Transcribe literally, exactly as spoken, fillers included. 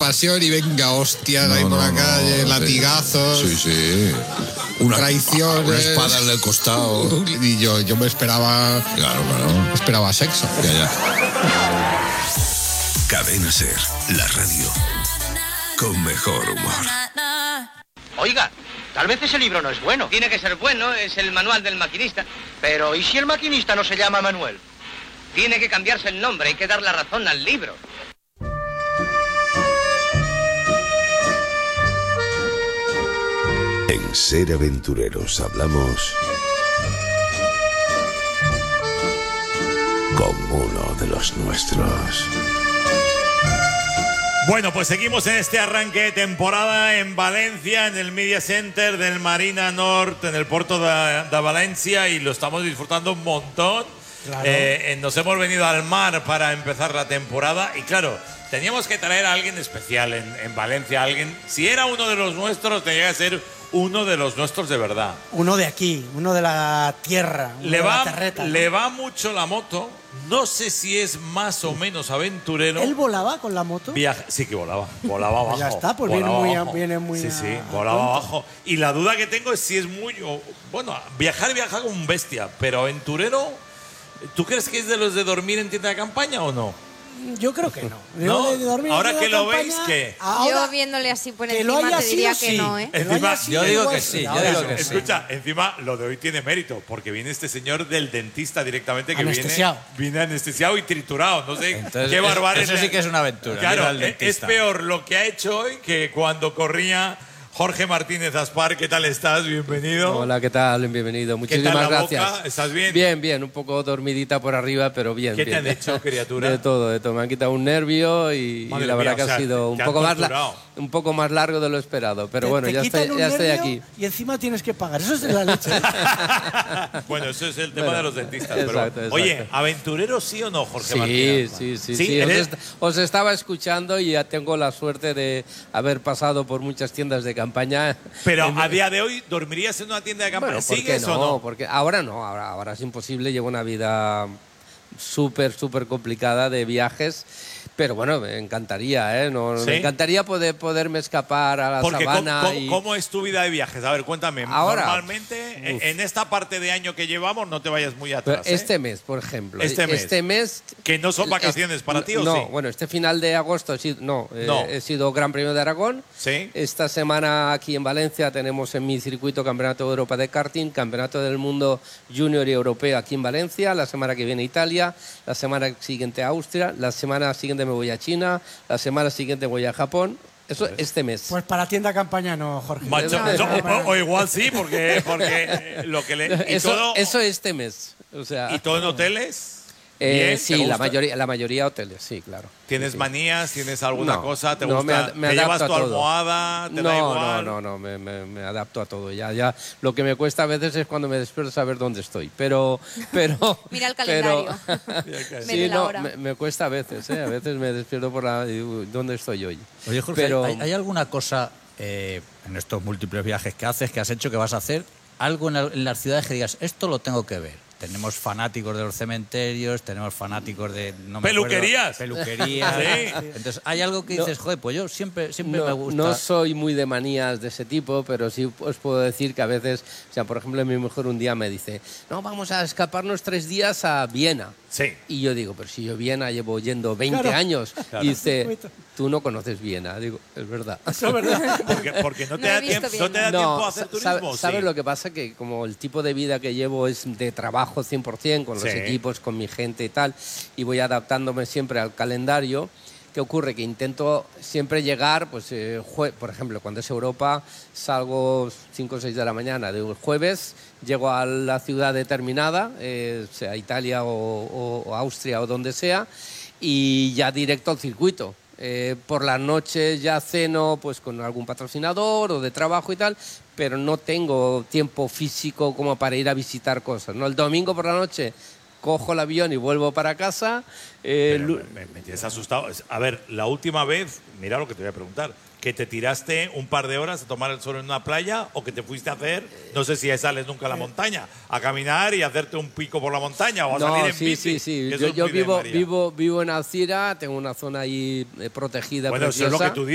pasión y venga, hostias, no, ahí por no, la calle, no, latigazos. Sí, sí. Una, traiciones. Una espada en el costado. Y yo, yo me esperaba. Claro, claro. Esperaba sexo. Ya, ya. Cadena Ser, la radio con mejor humor. Oiga, tal vez ese libro no es bueno. Tiene que ser bueno, es el manual del maquinista. Pero, ¿y si el maquinista no se llama Manuel? Tiene que cambiarse el nombre, hay que dar la razón al libro. En Ser Aventureros hablamos con uno de los nuestros. Bueno, pues seguimos en este arranque de temporada en Valencia, en el Media Center del Marina Nord, en el puerto de, de Valencia, y lo estamos disfrutando un montón. Claro. Eh, nos hemos venido al mar para empezar la temporada y claro, teníamos que traer a alguien especial en, en Valencia, alguien, si era uno de los nuestros, tenía que ser uno de los nuestros de verdad. Uno de aquí, uno de la tierra, uno le de va, la terreta, ¿no? Le va mucho la moto, no sé si es más o menos aventurero. ¿Él volaba con la moto? Viaja, sí que volaba, volaba abajo. Ya está, pues viene muy, abajo. viene muy Sí, sí, a, volaba a abajo. Y la duda que tengo es si es muy... Bueno, viajar viaja como un bestia, pero aventurero, ¿tú crees que es de los de dormir en tienda de campaña o no? Yo creo que no. ¿No? De dormir ahora en que lo campaña, veis, ¿qué? Yo viéndole así por que encima lo haya te diría sido, que sí. no, ¿eh? Encima, yo digo que sí, yo digo que sí. Escucha, encima lo de hoy tiene mérito, porque viene este señor del dentista directamente que anestesiado. viene, viene anestesiado y triturado. No sé Entonces, qué barbaridad. Eso sí que es una aventura. Claro, es peor lo que ha hecho hoy que cuando corría Jorge Martínez Aspar. ¿Qué tal estás? Bienvenido. Hola, ¿qué tal? Bienvenido. Muchísimas ¿Qué tal la gracias. boca? ¿Estás bien? Bien, bien. Un poco dormidita por arriba, pero bien. ¿Qué bien. te han hecho, criatura? De todo, de todo. Me han quitado un nervio y, y la verdad mía, que o sea, ha sido un poco, más la, un poco más largo de lo esperado. Pero te, bueno, te ya, estoy, ya estoy aquí. Y encima tienes que pagar. Eso es de la leche. Bueno, eso es el tema bueno, de los dentistas. Exacto, pero, exacto. Oye, ¿aventurero sí o no, Jorge sí, Martínez? Sí, sí, sí. sí. ¿Eres? Os, est os estaba escuchando y ya tengo la suerte de haber pasado por muchas tiendas de campaña. Pero a día de hoy, ¿dormirías en una tienda de campaña? Bueno, ¿por ¿Sigues qué no? o no? Porque ahora no, ahora, ahora es imposible. Llevo una vida súper, súper complicada de viajes. Pero bueno, me encantaría, ¿eh? No, ¿Sí? Me encantaría poder, poderme escapar a la Porque sabana. ¿cómo, y... ¿cómo es tu vida de viajes? A ver, cuéntame. Ahora, Normalmente, uf. en esta parte de año que llevamos, no te vayas muy atrás. Pero este ¿eh? mes, por ejemplo. Este mes. Este mes. ¿Que no son vacaciones para ti o no, sí? No, bueno, este final de agosto he sido, no, no. Eh, he sido Gran Premio de Aragón. Sí. Esta semana aquí en Valencia tenemos en mi circuito Campeonato de Europa de Karting, Campeonato del Mundo Junior y Europeo aquí en Valencia. La semana que viene Italia, la semana siguiente Austria, la semana siguiente me voy a China, la semana siguiente voy a Japón. Eso pues, este mes. Pues para tienda campaña no, Jorge. Macho, no, no, no, o, o igual sí, porque, porque lo que le... Y eso, todo, eso este mes. O sea, ¿Y todo en hoteles? Eh, Bien, sí, la mayoría, la mayoría hoteles, sí, claro. ¿Tienes sí, manías? ¿Tienes alguna no, cosa? ¿Te no, gusta? Me, me ¿Te llevas tu todo. almohada? ¿Te no, da igual? No, no, no, me, me, me adapto a todo. Ya, ya, lo que me cuesta a veces es cuando me despierto saber dónde estoy. Pero, pero. Mira el calendario. Pero, sí, no, me, me cuesta a veces, ¿eh? A veces me despierto por la. ¿Dónde estoy hoy? Oye, Jorge, pero, ¿hay, ¿hay alguna cosa eh, en estos múltiples viajes que haces, que has hecho, que vas a hacer? Algo en, la, en las ciudades que digas, esto lo tengo que ver. Tenemos fanáticos de los cementerios, tenemos fanáticos de... No me ¿Peluquerías? Acuerdo, peluquerías. Sí. Entonces, hay algo que dices, no, joder, pues yo siempre, siempre no, me gusta... No soy muy de manías de ese tipo, pero sí os puedo decir que a veces... O sea, por ejemplo, mi mujer un día me dice, no, vamos a escaparnos tres días a Viena. Sí. Y yo digo, pero si yo Viena llevo yendo veinte claro. años. Claro. Y dice, tú no conoces Viena. Digo, es verdad. Eso es verdad. Porque, porque no, te no, da tiempo, no te da no, tiempo a hacer sabe, turismo. ¿Sabes sí? lo que pasa? Que como el tipo de vida que llevo es de trabajo cien por cien, con los sí. equipos, con mi gente y tal, y voy adaptándome siempre al calendario. ¿Qué ocurre? Que intento siempre llegar, pues, eh, por ejemplo, cuando es Europa, salgo cinco o seis de la mañana de un jueves, llego a la ciudad determinada, eh, sea Italia o, o, o Austria o donde sea, y ya directo al circuito. Eh, por la noche ya ceno pues con algún patrocinador o de trabajo y tal, pero no tengo tiempo físico como para ir a visitar cosas, ¿no? El domingo por la noche cojo el avión y vuelvo para casa. Eh, Pero me, me tienes asustado. A ver, la última vez, mira lo que te voy a preguntar, que te tiraste un par de horas a tomar el sol en una playa o que te fuiste a hacer, no sé si sales nunca a la montaña, a caminar y hacerte un pico por la montaña o a no, salir en sí, bici. sí, sí. Eso Yo, es yo muy de vivo, María. vivo, vivo en Alcira, tengo una zona ahí eh, protegida, bueno, preciosa. eso es lo que tú dices.